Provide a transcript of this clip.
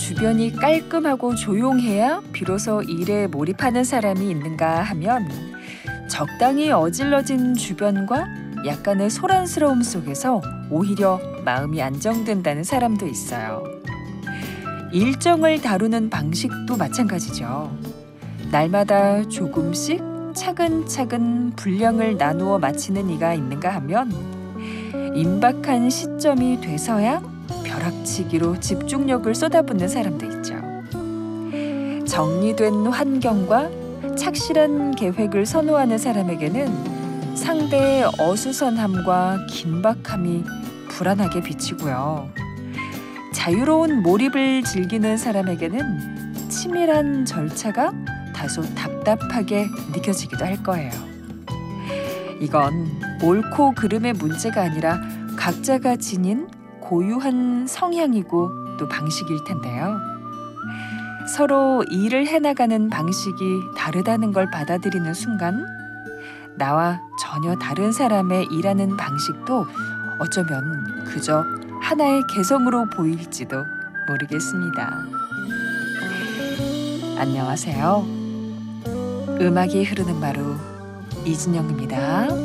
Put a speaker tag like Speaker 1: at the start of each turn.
Speaker 1: 주변이 깔끔하고 조용해야 비로소 일에 몰입하는 사람이 있는가 하면 적당히 어질러진 주변과 약간의 소란스러움 속에서 오히려 마음이 안정된다는 사람도 있어요. 일정을 다루는 방식도 마찬가지죠. 날마다 조금씩 차근차근 분량을 나누어 마치는 이가 있는가 하면 임박한 시점이 돼서야 벼락치기로 집중력을 쏟아붓는 사람도 있죠. 정리된 환경과 착실한 계획을 선호하는 사람에게는 상대의 어수선함과 긴박함이 불안하게 비치고요. 자유로운 몰입을 즐기는 사람에게는 치밀한 절차가 다소 답답하게 느껴지기도 할 거예요. 이건 옳고 그름의 문제가 아니라 각자가 지닌 고유한 성향이고 또 방식일 텐데요. 서로 일을 해나가는 방식이 다르다는 걸 받아들이는 순간 나와 전혀 다른 사람의 일하는 방식도 어쩌면 그저 하나의 개성으로 보일지도 모르겠습니다. 안녕하세요. 음악이 흐르는 마루 이진영입니다.